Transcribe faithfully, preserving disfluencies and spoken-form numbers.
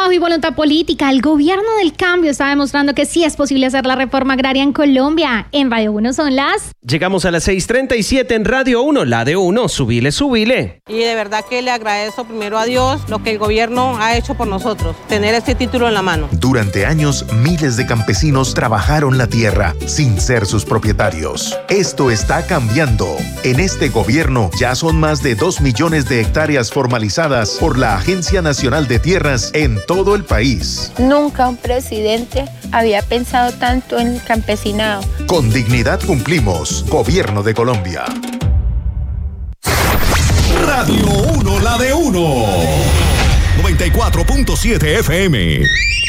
trabajo y voluntad política, el gobierno del cambio está demostrando que sí es posible hacer la reforma agraria en Colombia. En Radio uno son las... Llegamos a las seis treinta y siete en Radio uno, la de uno, subile, subile. Y de verdad que le agradezco primero a Dios lo que el gobierno ha hecho por nosotros, tener este título en la mano. Durante años, miles de campesinos trabajaron la tierra sin ser sus propietarios. Esto está cambiando. En este gobierno ya son más de dos millones de hectáreas formalizadas por la Agencia Nacional de Tierras en todo el país. Nunca un presidente había pensado tanto en el campesinado. Con dignidad cumplimos. Gobierno de Colombia. Radio uno, la de uno. noventa y cuatro punto siete F M.